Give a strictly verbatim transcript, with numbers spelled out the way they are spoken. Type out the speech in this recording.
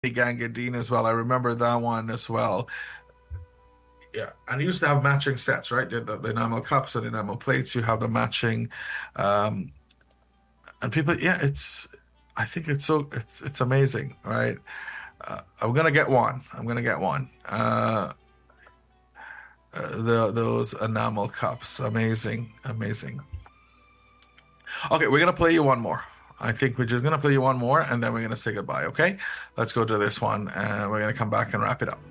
Gangadine as well. I remember that one as well. Yeah, and you used to have matching sets, right? The, the, the enamel cups and enamel plates. You have the matching, um, and people. Yeah, it's. I think it's so. It's it's amazing, right? Uh, I'm gonna get one. I'm gonna get one. Uh, uh, the those enamel cups, amazing, amazing. Okay, we're gonna play you one more. I think we're just gonna play you one more, and then we're gonna say goodbye. Okay, let's go to this one, and we're gonna come back and wrap it up.